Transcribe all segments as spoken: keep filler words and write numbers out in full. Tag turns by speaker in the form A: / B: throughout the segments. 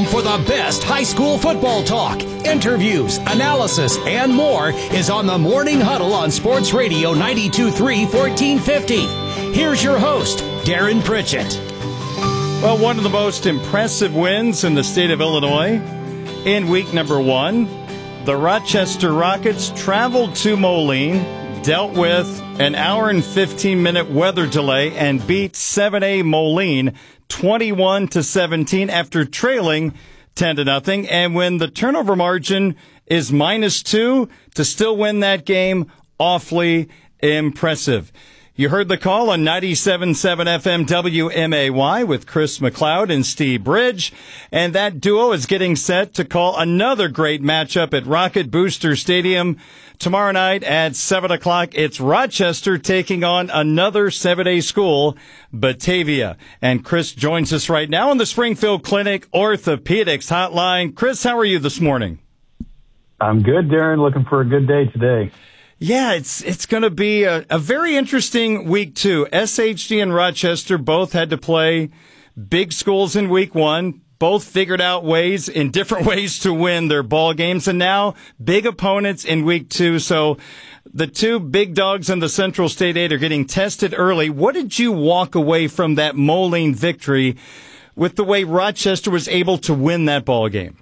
A: home for the best high school football talk, interviews, analysis, and more is on the Morning Huddle on Sports Radio ninety-two point three, fourteen fifty. Here's your host, Darren Pritchett.
B: Well, one of the most impressive wins in the state of Illinois in week number one, the Rochester Rockets traveled to Moline, dealt with an hour and fifteen minute weather delay, and beat seven A Moline twenty-one to seventeen after trailing ten to nothing. And when the turnover margin is minus two, to still win that game, awfully impressive. You heard the call on ninety-seven point seven F M W M A Y with Chris McLeod and Steve Bridge. And that duo is getting set to call another great matchup at Rocket Booster Stadium tomorrow night at seven o'clock. It's Rochester taking on another seven A school, Batavia. And Chris joins us right now on the Springfield Clinic Orthopedics Hotline. Chris, how are you this morning?
C: I'm good, Darren. Looking for a good day today.
B: Yeah, it's it's going to be a, a very interesting week, too. S H D and Rochester both had to play big schools in week one. Both figured out ways, in different ways, to win their ball games. And now, big opponents in week two. So the two big dogs in the Central State eight are getting tested early. What did you walk away from that Moline victory with the way Rochester was able to win that ball game?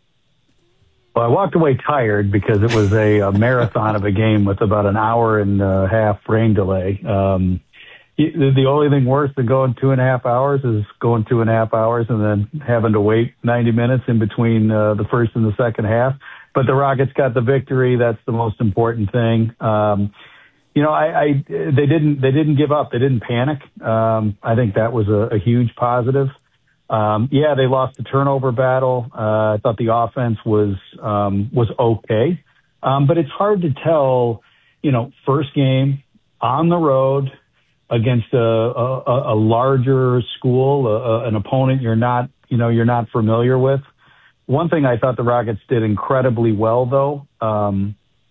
C: Well, I walked away tired because it was a, a marathon of a game with about an hour and a half rain delay. Um, the only thing worse than going two and a half hours is going two and a half hours and then having to wait ninety minutes in between uh, the first and the second half. But the Rockets got the victory. That's the most important thing. Um, you know, I, I they didn't they didn't give up. They didn't panic. Um, I think that was a, a huge positive. Um, yeah, they lost the turnover battle. Uh, I thought the offense was, um, was okay. Um, but it's hard to tell, you know, first game on the road against a, a, a larger school, a, a, an opponent you're not, you know, you're not familiar with. One thing I thought the Rockets did incredibly well, though, um,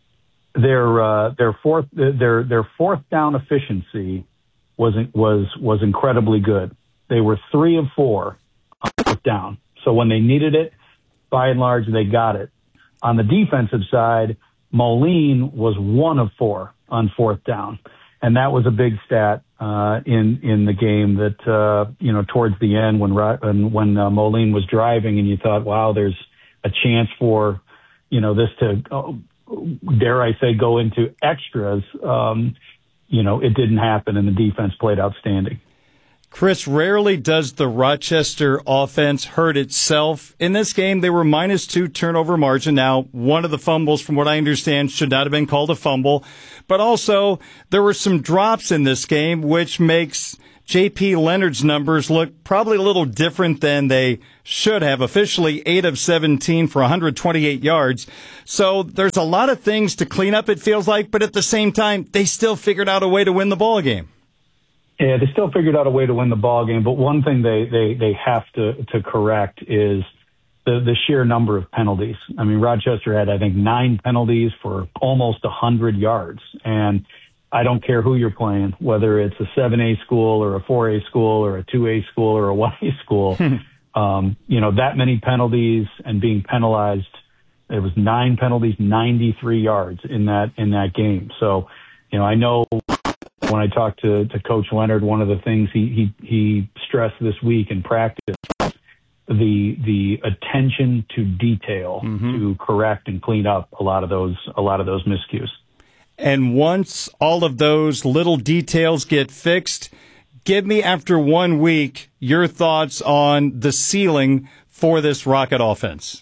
C: their, uh, their fourth, their, their fourth down efficiency was, was, was incredibly good. They were three of four on fourth down. So when they needed it, by and large, they got it. On the defensive side, Moline was one of four on fourth down. And that was a big stat uh, in in the game that, uh, you know, towards the end when when, when uh, Moline was driving and you thought, wow, there's a chance for, you know, this to, oh, dare I say, go into extras. Um, you know, it didn't happen and the defense played outstanding.
B: Chris, rarely does the Rochester offense hurt itself. In this game, they were minus two turnover margin. Now, one of the fumbles, from what I understand, should not have been called a fumble. But also, there were some drops in this game, which makes J P Leonard's numbers look probably a little different than they should have. Officially, eight of seventeen for one hundred twenty-eight yards. So there's a lot of things to clean up, it feels like. But at the same time, they still figured out a way to win the ball game.
C: Yeah, they still figured out a way to win the ball game, but one thing they, they, they have to, to correct is the, the sheer number of penalties. I mean, Rochester had, I think, nine penalties for almost one hundred yards. And I don't care who you're playing, whether it's a seven A school or a four A school or a two A school or a one A school. um, you know, that many penalties and being penalized. It was nine penalties, ninety-three yards in that in that game. So, you know, I know when I talked to, to Coach Leonard, one of the things he, he, he stressed this week in practice was the the attention to detail mm-hmm. to correct and clean up a lot of those a lot of those miscues.
B: And once all of those little details get fixed, give me, after one week, your thoughts on the ceiling for this Rocket offense.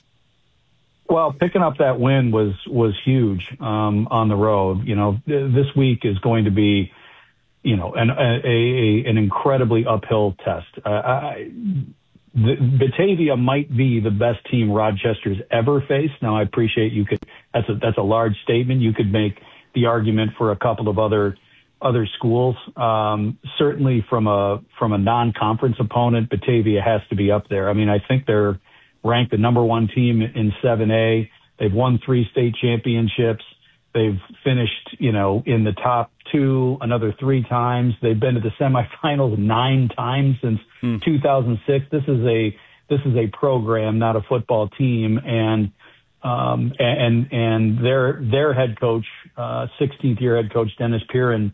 C: Well, picking up that win was was huge um, on the road. You know, th- this week is going to be, you know, an a, a, an incredibly uphill test. Uh, I, the, Batavia might be the best team Rochester's ever faced. Now, I appreciate you could. That's a that's a large statement. You could make the argument for a couple of other other schools. Um, certainly, from a from a non-conference opponent, Batavia has to be up there. I mean, I think they're ranked the number one team in seven A. They've won three state championships. They've finished, you know, in the top two another three times. They've been to the semifinals nine times since hmm. two thousand six. This is a this is a program, not a football team. And um, and and their their head coach, uh, sixteenth year head coach Dennis Piran,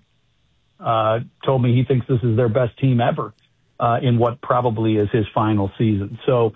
C: uh, told me he thinks this is their best team ever uh, in what probably is his final season. So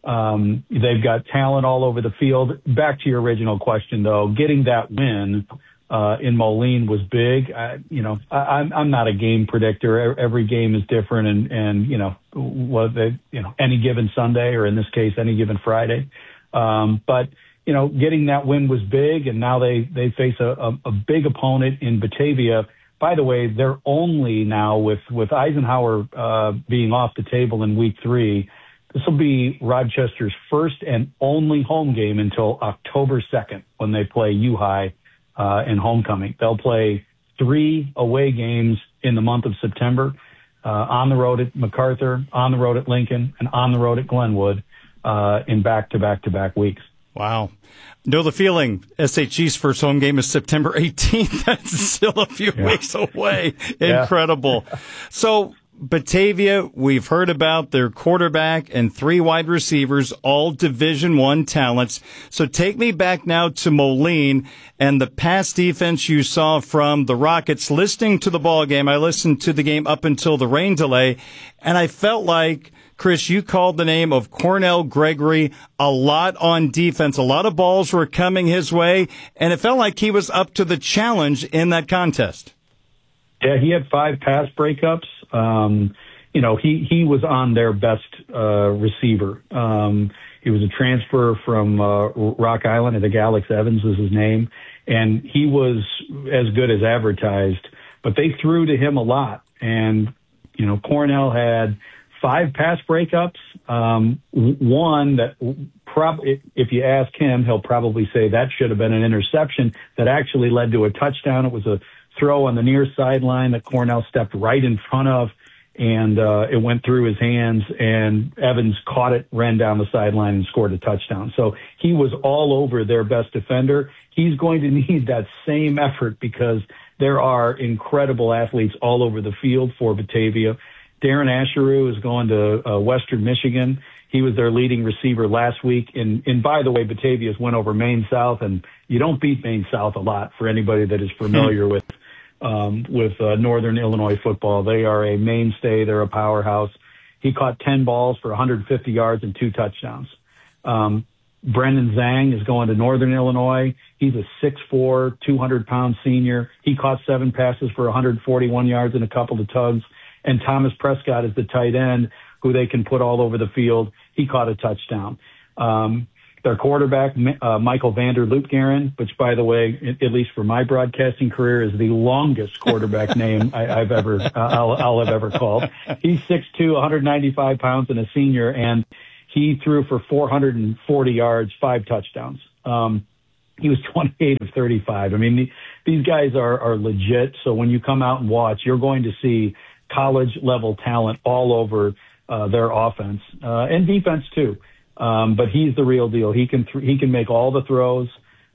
C: um, they've got talent all over the field. Back to your original question, though, getting that win uh, in Moline was big. I, you know, I, I'm I'm not a game predictor. Every game is different, and and you know, what they, you know, any given Sunday, or in this case, any given Friday. Um, but you know, getting that win was big, and now they they face a, a, a big opponent in Batavia. By the way, they're only now with with Eisenhower uh, being off the table in week three. This will be Rochester's first and only home game until October second, when they play U High uh, in homecoming. They'll play three away games in the month of September, uh, on the road at MacArthur, on the road at Lincoln, and on the road at Glenwood uh, in back-to-back-to-back weeks.
B: Wow. Know the feeling. S H G's first home game is September eighteenth. That's still a few yeah. weeks away. Incredible. Yeah. So Batavia, we've heard about their quarterback and three wide receivers, all Division One talents. So take me back now to Moline and the pass defense you saw from the Rockets. Listening to the ball game, I listened to the game up until the rain delay, and I felt like, Chris, you called the name of Cornell Gregory a lot on defense. A lot of balls were coming his way, and it felt like he was up to the challenge in that contest.
C: Yeah, he had five pass breakups. Um, you know, he, he was on their best uh, receiver. Um, he was a transfer from uh, Rock Island. I think Alex Evans was his name, and he was as good as advertised. But they threw to him a lot, and, you know, Cornell had five pass breakups. Um, one that probably, if you ask him, he'll probably say that should have been an interception that actually led to a touchdown. It was a throw on the near sideline that Cornell stepped right in front of, and uh, it went through his hands, and Evans caught it, ran down the sideline, and scored a touchdown. So he was all over their best defender. He's going to need that same effort because there are incredible athletes all over the field for Batavia. Darren Asheru is going to uh, Western Michigan. He was their leading receiver last week. And, and by the way, Batavia's went over Maine South, and you don't beat Maine South a lot for anybody that is familiar with um, with uh, Northern Illinois football. They are a mainstay. They're a powerhouse. He caught ten balls for one hundred fifty yards and two touchdowns. Um, Brendan Zhang is going to Northern Illinois. He's a six foot four, two hundred pound senior. He caught seven passes for one hundred forty-one yards and a couple of tugs. And Thomas Prescott is the tight end who they can put all over the field. He caught a touchdown. Um, their quarterback, uh, Michael Vander Loopgaren, which, by the way, at least for my broadcasting career, is the longest quarterback name I, I've ever, uh, I'll, I'll have ever called. He's six foot two, one hundred ninety-five pounds, and a senior, and he threw for four hundred forty yards, five touchdowns. Um, he was twenty-eight of thirty-five. I mean, the, these guys are, are legit. So when you come out and watch, you're going to see college level talent all over uh, their offense uh, and defense too. Um, but he's the real deal. He can th- he can make all the throws.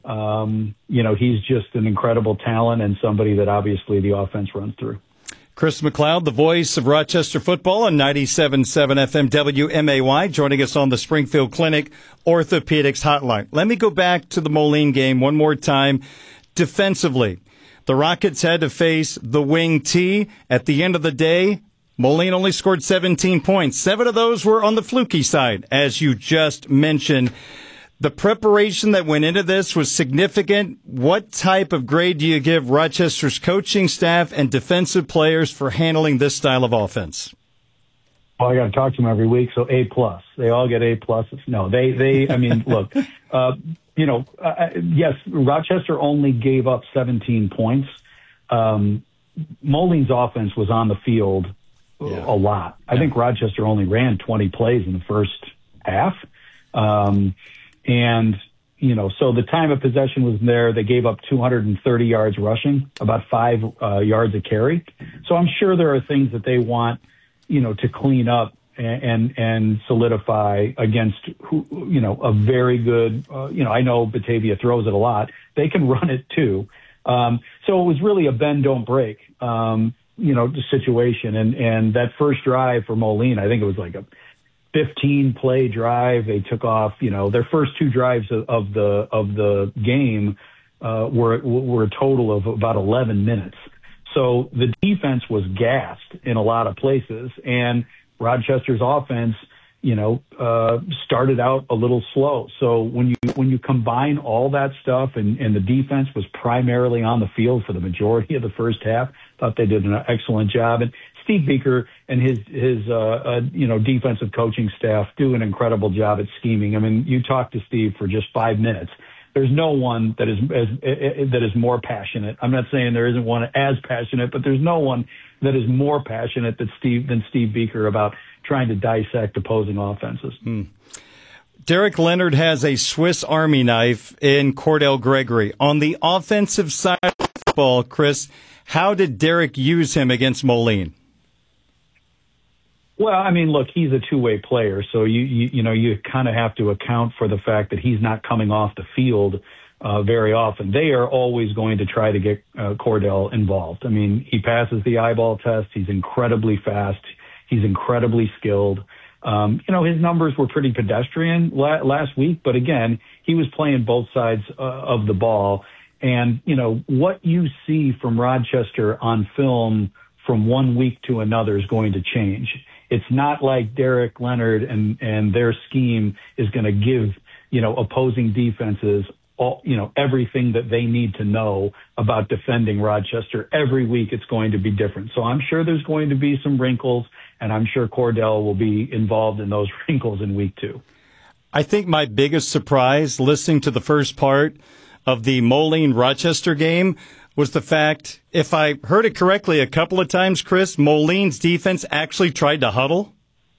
C: Um, you know, he's just an incredible talent and somebody that obviously the offense runs through.
B: Chris McLeod, the voice of Rochester football on ninety-seven point seven F M W M A Y, joining us on the Springfield Clinic Orthopedics Hotline. Let me go back to the Moline game one more time. Defensively, the Rockets had to face the wing T. At the end of the day, Moline only scored seventeen points. Seven of those were on the fluky side, as you just mentioned. The preparation that went into this was significant. What type of grade do you give Rochester's coaching staff and defensive players for handling this style of offense?
C: Well, I got to talk to them every week, so A plus. They all get A pluses. No, they, they. I mean, look, uh, you know, uh, yes, Rochester only gave up seventeen points. Um, Moline's offense was on the field yeah. a lot. I yeah. think Rochester only ran twenty plays in the first half. Um, and, you know, so the time of possession was there. They gave up two hundred thirty yards rushing, about five uh, yards a carry. So I'm sure there are things that they want, you know, to clean up and, and, and solidify against, who, you know, a very good, uh, you know, I know Batavia throws it a lot. They can run it too. Um, so it was really a bend, don't break, um, you know, situation. And, and that first drive for Moline, I think it was like a, fifteen play drive. They took off, you know, their first two drives of, of the of the game uh, were were a total of about eleven minutes. So the defense was gassed in a lot of places, and Rochester's offense, you know, uh, started out a little slow. So when you when you combine all that stuff, and, and the defense was primarily on the field for the majority of the first half, thought they did an excellent job. And Steve Beaker and his his uh, uh, you know defensive coaching staff do an incredible job at scheming. I mean, you talk to Steve for just five minutes. There's no one that is as, that is more passionate. I'm not saying there isn't one as passionate, but there's no one that is more passionate than Steve than Steve Beaker about trying to dissect opposing offenses.
B: Hmm. Derek Leonard has a Swiss Army knife in Cordell Gregory. On the offensive side of football, Chris, how did Derek use him against Moline?
C: Well, I mean, look, he's a two-way player, so you you, you know you kind of have to account for the fact that he's not coming off the field uh, very often. They are always going to try to get uh, Cordell involved. I mean, he passes the eyeball test. He's incredibly fast. He's incredibly skilled. Um, you know, his numbers were pretty pedestrian la- last week, but again, he was playing both sides uh, of the ball. And, you know, what you see from Rochester on film from one week to another is going to change. It's not like Derek Leonard and, and their scheme is going to give, you know, opposing defenses all, you know, everything that they need to know about defending Rochester. Every week it's going to be different. So I'm sure there's going to be some wrinkles, and I'm sure Cordell will be involved in those wrinkles in week two.
B: I think my biggest surprise listening to the first part of the Moline-Rochester game was the fact, if I heard it correctly a couple of times, Chris, Moline's defense actually tried to huddle.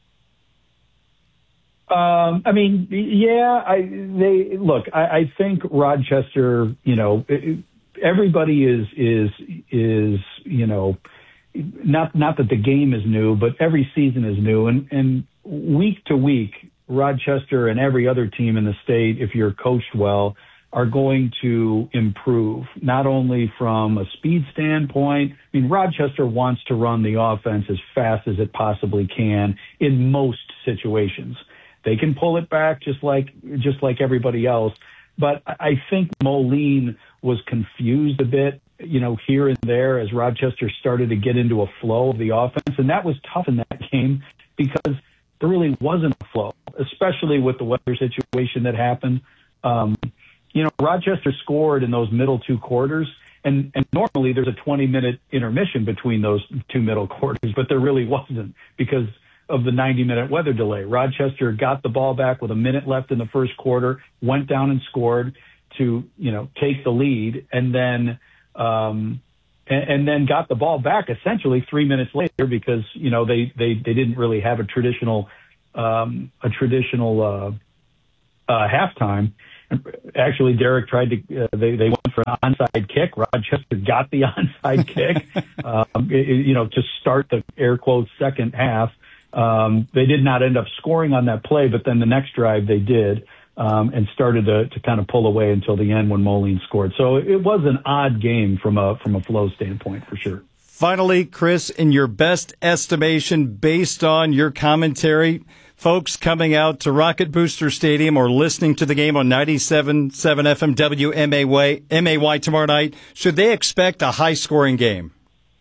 C: Um, I mean, yeah, I, they look, I, I think Rochester, you know, everybody is, is, is, you know, not, not that the game is new, but every season is new. And, and week to week, Rochester and every other team in the state, if you're coached well, are going to improve, not only from a speed standpoint. I mean, Rochester wants to run the offense as fast as it possibly can in most situations. They can pull it back just like just like everybody else. But I think Moline was confused a bit, you know, here and there as Rochester started to get into a flow of the offense. And that was tough in that game because there really wasn't a flow, especially with the weather situation that happened. Um, you know, Rochester scored in those middle two quarters. And, and normally there's a twenty minute intermission between those two middle quarters, but there really wasn't because of the ninety minute weather delay. Rochester got the ball back with a minute left in the first quarter, went down and scored to, you know, take the lead, and then, um, and, and then got the ball back essentially three minutes later because, you know, they, they, they didn't really have a traditional, um, a traditional, uh, uh, halftime. Actually, Derek tried to, uh, they, they went for an onside kick. Rochester got the onside kick, um, it, you know, to start the air quotes second half. Um, they did not end up scoring on that play, but then the next drive they did, um, and started to, to kind of pull away until the end when Moline scored. So it was an odd game from a, from a flow standpoint for sure. Finally,
B: Chris, in your best estimation, based on your commentary, folks coming out to Rocket Booster Stadium or listening to the game on ninety-seven point seven F M W M A Y tomorrow night, should they expect a high-scoring game?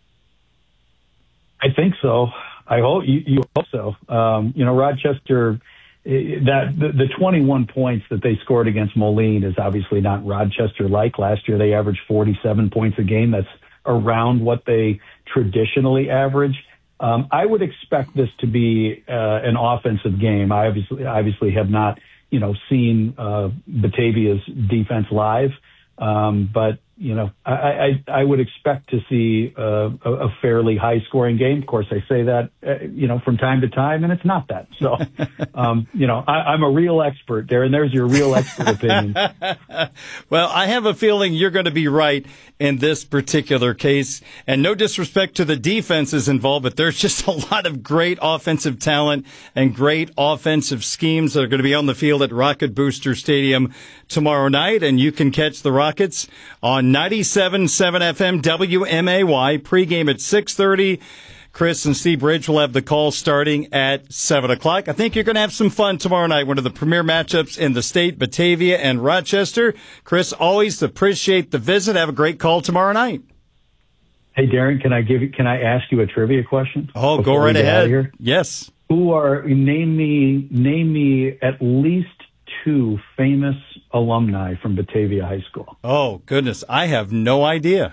C: I think so. I hope you, you hope so. Um, you know, Rochester, that the, the twenty-one points that they scored against Moline is obviously not Rochester-like. Last year they averaged forty-seven points a game. That's around what they traditionally average. Um, I would expect this to be uh, an offensive game. I obviously obviously have not, you know, seen uh, Batavia's defense live, um, but you know, I, I, I would expect to see uh, a, a fairly high-scoring game. Of course, I say that, uh, you know, from time to time, and it's not that. So, um, you know, I, I'm a real expert, Darren. There's your real expert opinion.
B: Well, I have a feeling you're going to be right in this particular case. And no disrespect to the defenses involved, but there's just a lot of great offensive talent and great offensive schemes that are going to be on the field at Rocket Booster Stadium tomorrow night. And you can catch the Rockets on ninety-seven point seven F M W M A Y, pregame at six thirty. Chris and Steve Bridge will have the call starting at seven o'clock. I think you're going to have some fun tomorrow night. One of the premier matchups in the state, Batavia and Rochester. Chris, always appreciate the visit. Have a great call tomorrow night.
C: Hey, Darren, can I give you, can I ask you a trivia question?
B: Oh, go right ahead. Yes.
C: Who are, name me, name me at least two famous alumni from Batavia High School.
B: Oh, goodness. I have no idea.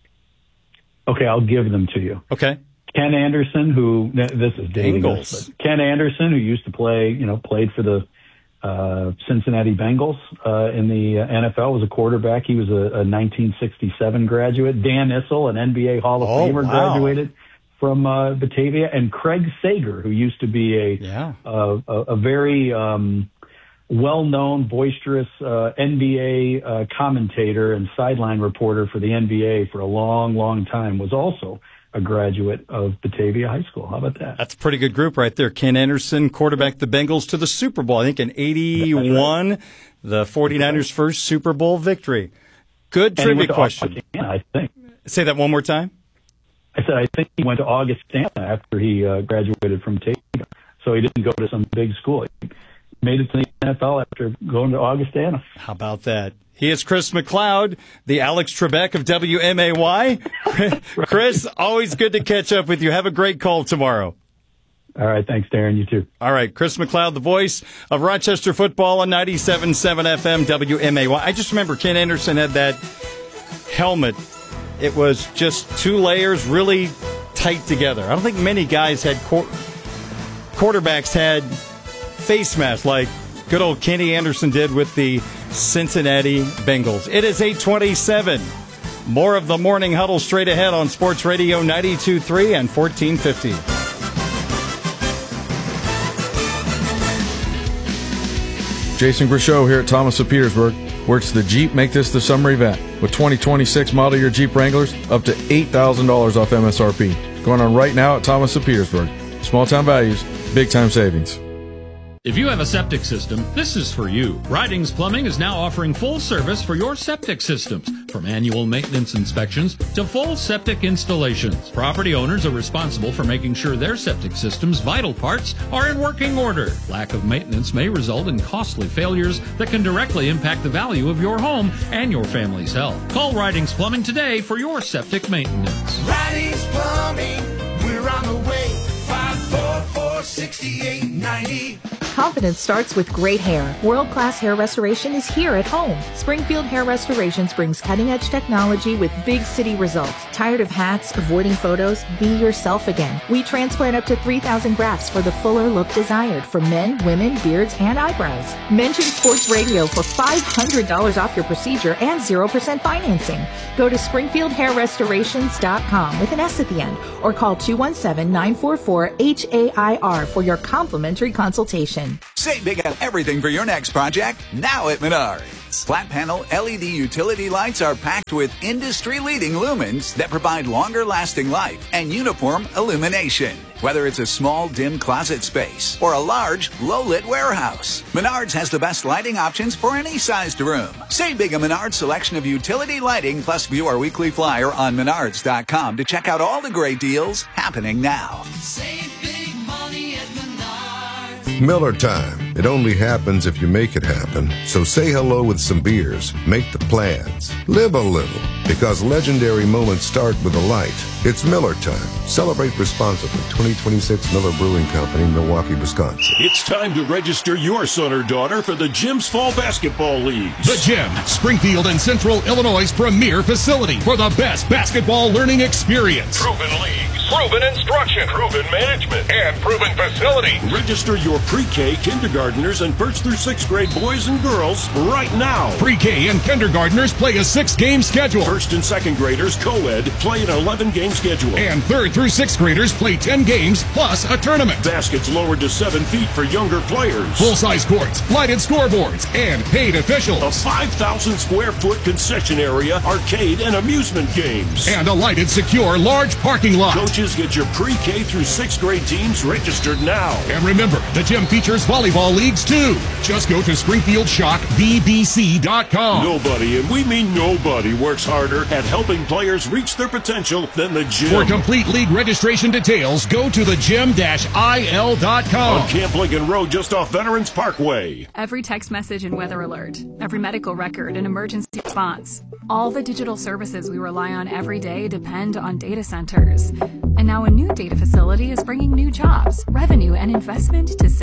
C: Okay, I'll give them to you.
B: Okay.
C: Ken Anderson, who, this is dangerous, but Ken Anderson, who used to play, you know, played for the uh, Cincinnati Bengals uh, in the N F L, was a quarterback. He was a, a nineteen sixty-seven graduate. Dan Issel, an N B A Hall of
B: oh,
C: Famer,
B: wow.
C: graduated from uh, Batavia. And Craig Sager, who used to be a,
B: yeah.
C: uh, a, a very um, well-known, boisterous uh, N B A uh, commentator and sideline reporter for the N B A for a long, long time, was also a graduate of Batavia High School. How about that?
B: That's a pretty good group right there. Ken Anderson quarterbacked the Bengals to the Super Bowl, I think in eighty-one, right. The 49ers' first Super Bowl victory. Good
C: and
B: trivia question.
C: Augustana, I think. Say
B: that one more time.
C: I said I think he went to Augustana after he uh, graduated from Batavia, so he didn't go to some big school. He made it to the N F L after going to Augustana.
B: How about that? He is Chris McLeod, the Alex Trebek of W M A Y. Chris, always good to catch up with you. Have a great call tomorrow.
C: All right. Thanks, Darren. You too.
B: All right. Chris McLeod, the voice of Rochester football on ninety-seven point seven F M W M A Y. I just remember Ken Anderson had that helmet. It was just two layers really tight together. I don't think many guys had, qu- quarterbacks had face masks like good old Kenny Anderson did with the Cincinnati Bengals. It is eight twenty-seven. More of the Morning Huddle straight ahead on Sports Radio ninety-two point three and fourteen fifty.
D: Jason Grishow here at Thomas of Petersburg, where it's the Jeep Make This the Summer event. With twenty twenty-six model year Jeep Wranglers, up to eight thousand dollars off M S R P. Going on right now at Thomas of Petersburg. Small town values, big time savings.
E: If you have a septic system, this is for you. Ridings Plumbing is now offering full service for your septic systems, from annual maintenance inspections to full septic installations. Property owners are responsible for making sure their septic system's vital parts are in working order. Lack of maintenance may result in costly failures that can directly impact the value of your home and your family's health. Call Ridings Plumbing today for your septic maintenance.
F: Ridings Plumbing, we're on the way. five four four, six eight nine zero.
G: Confidence starts with great hair. World-class hair restoration is here at home. Springfield Hair Restorations brings cutting-edge technology with big city results. Tired of hats, avoiding photos? Be yourself again. We transplant up to three thousand grafts for the fuller look desired for men, women, beards, and eyebrows. Mention Sports Radio for five hundred dollars off your procedure and zero percent financing. Go to springfield hair restorations dot com with an S at the end or call two one seven, nine four four, H A I R for your complimentary consultation.
H: Save big on everything for your next project now at Menards. Flat panel L E D utility lights are packed with industry-leading lumens that provide longer lasting life and uniform illumination. Whether it's a small, dim closet space or a large, low-lit warehouse, Menards has the best lighting options for any sized room. Save big on Menards' selection of utility lighting, plus view our weekly flyer on menards dot com to check out all the great deals happening now.
F: Save big money at Menards.
I: Miller time. It only happens if you make it happen. So say hello with some beers. Make the plans. Live a little. Because legendary moments start with a light. It's Miller time. Celebrate responsibly. twenty twenty-six Miller Brewing Company, Milwaukee, Wisconsin.
J: It's time to register your son or daughter for the Gym's Fall Basketball Leagues.
K: The Gym, Springfield and Central Illinois' premier facility for the best basketball learning experience.
L: Proven leagues, proven instruction, proven management, and proven facilities.
J: Register your pre-K, kindergartners, and first through sixth grade boys and girls right now.
K: Pre-K and kindergartners play a six-game schedule.
J: First and second graders, co-ed, play an eleven-game schedule.
K: And third through sixth graders play ten games plus a tournament.
J: Baskets lowered to seven feet for younger players.
K: Full-size courts, lighted scoreboards, and paid officials.
J: A five thousand square foot concession area, arcade, and amusement games.
K: And a lighted, secure, large parking lot.
J: Coach coaches, get your pre-K through sixth grade teams registered now.
K: And remember, the gym features volleyball leagues too. Just go to Springfield Shock B B C dot com.
J: Nobody, and we mean nobody, works harder at helping players reach their potential than the gym.
K: For complete league registration details, go to the gym dash I L dot com.
J: On Camp Lincoln Road, just off Veterans Parkway.
M: Every text message and weather alert, every medical record and emergency response. All the digital services we rely on every day depend on data centers. And now a new data facility is bringing new jobs, revenue, and investment to